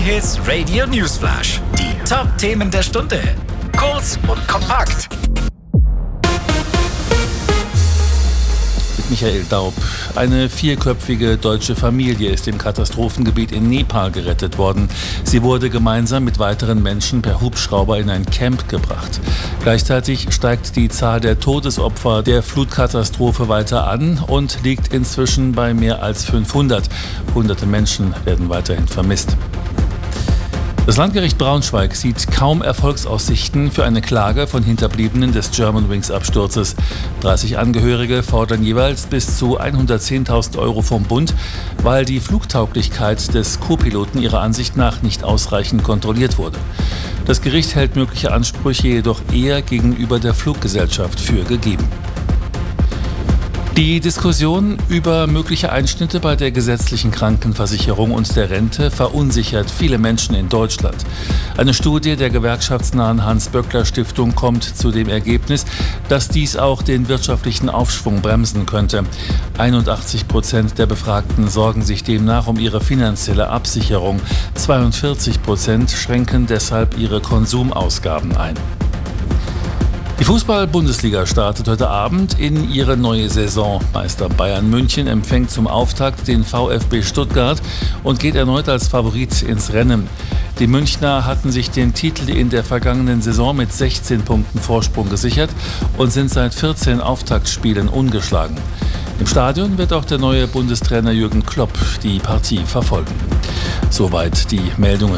J-Hits Radio Newsflash. Die Top-Themen der Stunde. Kurz und kompakt. Michael Daub. Eine 4-köpfige deutsche Familie ist im Katastrophengebiet in Nepal gerettet worden. Sie wurde gemeinsam mit weiteren Menschen per Hubschrauber in ein Camp gebracht. Gleichzeitig steigt die Zahl der Todesopfer der Flutkatastrophe weiter an und liegt inzwischen bei mehr als 500. Hunderte Menschen werden weiterhin vermisst. Das Landgericht Braunschweig sieht kaum Erfolgsaussichten für eine Klage von Hinterbliebenen des Germanwings-Absturzes. 30 Angehörige fordern jeweils bis zu 110.000 Euro vom Bund, weil die Flugtauglichkeit des Co-Piloten ihrer Ansicht nach nicht ausreichend kontrolliert wurde. Das Gericht hält mögliche Ansprüche jedoch eher gegenüber der Fluggesellschaft für gegeben. Die Diskussion über mögliche Einschnitte bei der gesetzlichen Krankenversicherung und der Rente verunsichert viele Menschen in Deutschland. Eine Studie der gewerkschaftsnahen Hans-Böckler-Stiftung kommt zu dem Ergebnis, dass dies auch den wirtschaftlichen Aufschwung bremsen könnte. 81% der Befragten sorgen sich demnach um ihre finanzielle Absicherung. 42% schränken deshalb ihre Konsumausgaben ein. Die Fußball-Bundesliga startet heute Abend in ihre neue Saison. Meister Bayern München empfängt zum Auftakt den VfB Stuttgart und geht erneut als Favorit ins Rennen. Die Münchner hatten sich den Titel in der vergangenen Saison mit 16 Punkten Vorsprung gesichert und sind seit 14 Auftaktspielen ungeschlagen. Im Stadion wird auch der neue Bundestrainer Jürgen Klopp die Partie verfolgen. Soweit die Meldungen.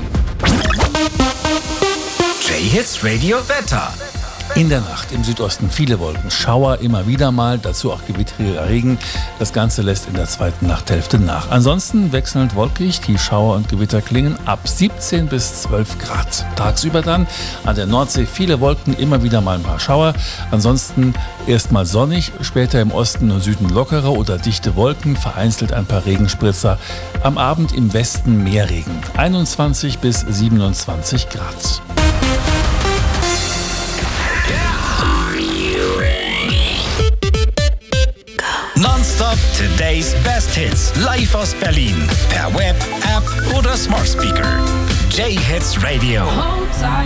J-Hits Radio Wetter. In der Nacht im Südosten viele Wolken, Schauer immer wieder mal, dazu auch gewittriger Regen. Das Ganze lässt in der zweiten Nachthälfte nach. Ansonsten wechselnd wolkig, die Schauer und Gewitter klingen ab 17 bis 12 Grad. Tagsüber dann an der Nordsee viele Wolken, immer wieder mal ein paar Schauer. Ansonsten erstmal sonnig, später im Osten und Süden lockere oder dichte Wolken, vereinzelt ein paar Regenspritzer. Am Abend im Westen mehr Regen, 21 bis 27 Grad. Nonstop Today's Best Hits. Live aus Berlin. Per Web, App oder Smart Speaker. J-Hits Radio.